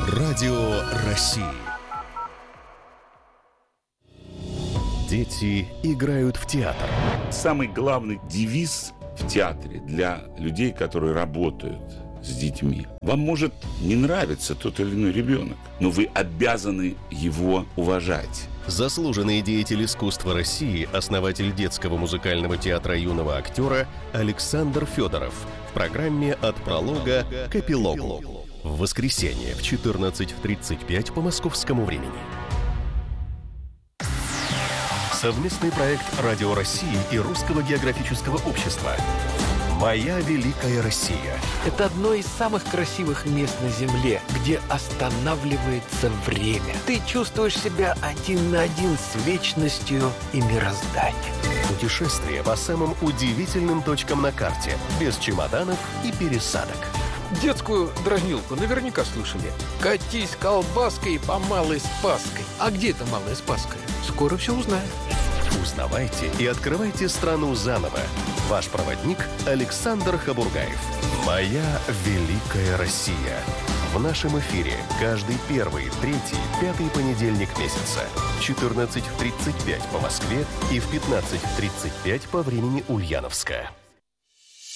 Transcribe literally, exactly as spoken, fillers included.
Радио России. Дети играют в театр. Самый главный девиз в театре для людей, которые работают с детьми. Вам может не нравиться тот или иной ребенок, но вы обязаны его уважать. Заслуженный деятель искусства России, основатель детского музыкального театра юного актера Александр Федоров в программе «От пролога к эпилогу». В воскресенье в четырнадцать тридцать пять по московскому времени. Совместный проект Радио России и Русского географического общества «Моя великая Россия». Это одно из самых красивых мест на Земле, где останавливается время. Ты чувствуешь себя один на один с вечностью и мирозданием. Путешествие по самым удивительным точкам на карте, без чемоданов и пересадок. Детскую дразнилку наверняка слышали. Катись колбаской по Малой Спасской. А где это Малая Спасская? Скоро все узнаем. Узнавайте и открывайте страну заново. Ваш проводник Александр Хабургаев. «Моя великая Россия». В нашем эфире каждый первый, третий, пятый понедельник месяца. В четырнадцать тридцать пять по Москве и в пятнадцать тридцать пять по времени Ульяновска.